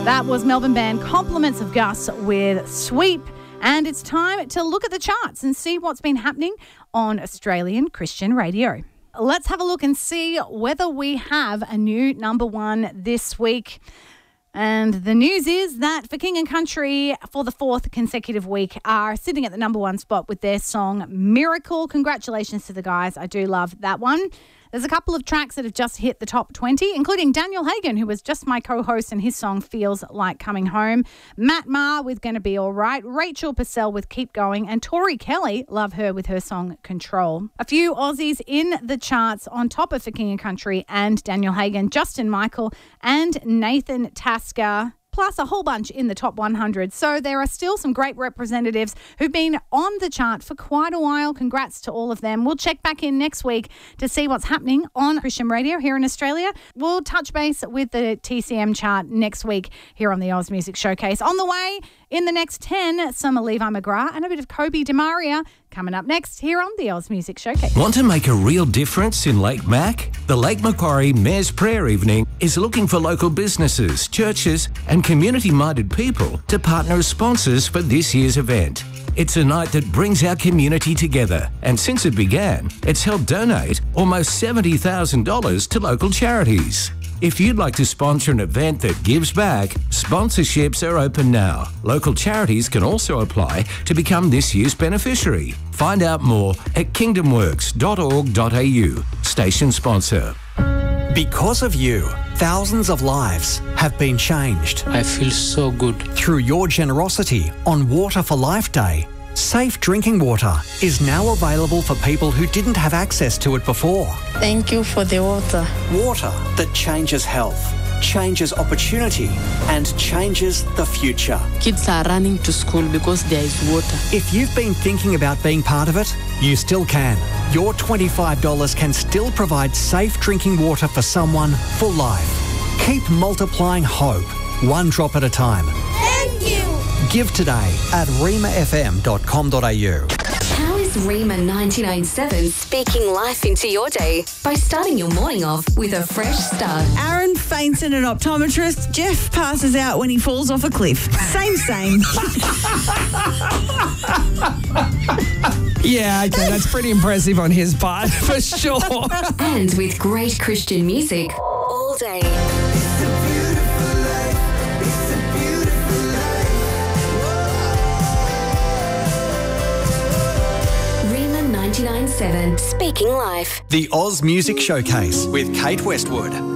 That was Melbourne band Compliments of Gus with Sweep. And it's time to look at the charts and see what's been happening on Australian Christian radio. Let's have a look and see whether we have a new number one this week. And the news is that For King and Country, for the fourth consecutive week, are sitting at the number one spot with their song Miracle. Congratulations to the guys. I do love that one. There's a couple of tracks that have just hit the top 20, including Daniel Hagen, who was just my co-host, and his song Feels Like Coming Home. Matt Maher with Gonna Be All Right. Rachel Purcell with Keep Going. And Tori Kelly, love her with her song Control. A few Aussies in the charts on top of For King and Country and Daniel Hagen, Justin Michael and Nathan Tasker, plus a whole bunch in the top 100. So there are still some great representatives who've been on the chart for quite a while. Congrats to all of them. We'll check back in next week to see what's happening on Christian radio here in Australia. We'll touch base with the TCM chart next week here on the Oz Music Showcase. On the way, in the next 10, some Levi McGrath and a bit of Kobe DeMaria coming up next here on the Oz Music Showcase. Want to make a real difference in Lake Mac? The Lake Macquarie Mayor's Prayer Evening is looking for local businesses, churches and community-minded people to partner as sponsors for this year's event. It's a night that brings our community together, and since it began, it's helped donate almost $70,000 to local charities. If you'd like to sponsor an event that gives back, sponsorships are open now. Local charities can also apply to become this year's beneficiary. Find out more at kingdomworks.org.au. Station sponsor. Because of you, thousands of lives have been changed. I feel so good. Through your generosity on Water for Life Day, safe drinking water is now available for people who didn't have access to it before. Thank you for the water. Water that changes health, changes opportunity and changes the future. Kids are running to school because there is water. If you've been thinking about being part of it, you still can. Your $25 can still provide safe drinking water for someone for life. Keep multiplying hope, one drop at a time. Thank you. Give today at remafm.com.au. How is Rema 99.7 speaking life into your day by starting your morning off with a fresh start? Aaron faints at an optometrist. Jeff passes out when he falls off a cliff. Same. Yeah, okay, that's pretty impressive on his part, for sure. And with great Christian music all day. Rema 99.7 speaking life. The Oz Music Showcase with Kate Westwood.